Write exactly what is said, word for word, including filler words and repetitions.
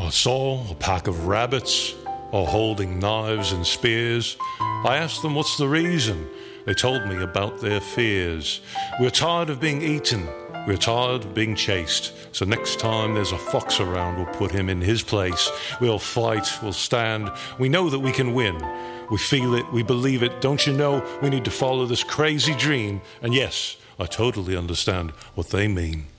I saw a pack of rabbits, all holding knives and spears. I asked them what's the reason. They told me about their fears. We're tired of being eaten. We're tired of being chased. So next time there's a fox around, we'll put him in his place. We'll fight, we'll stand. We know that we can win. We feel it, we believe it. Don't you know we need to follow this crazy dream? And yes, I totally understand what they mean.